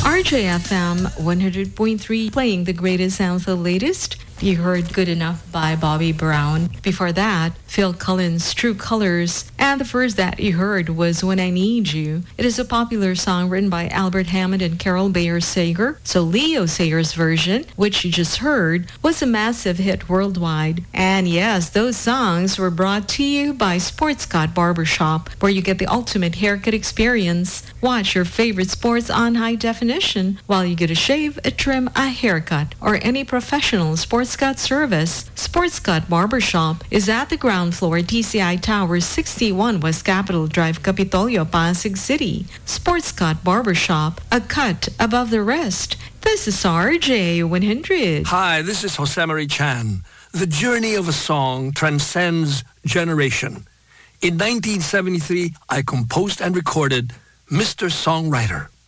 RJFM 100.3 playing the greatest and the latest. You heard Good Enough by Bobby Brown. Before that, Phil Collins' True Colors. And the first that you heard was When I Need You. It is a popular song written by Albert Hammond and Carol Bayer Sager. So Leo Sager's version, which you just heard, was a massive hit worldwide. And yes, those songs were brought to you by Sports Cut Barbershop, where you get the ultimate haircut experience. Watch your favorite sports on high definition while you get a shave, a trim, a haircut, or any professional sports cut service. Sports Cut Barbershop is at the ground floor, TCI Tower, 61 West Capitol Drive, Capitolio, Pasig City. Sports Cut Barbershop, a cut above the rest. This is RJ100. Hi, this is Jose Marie Chan. The journey of a song transcends generation. In 1973, I composed and recorded Mr. Songwriter.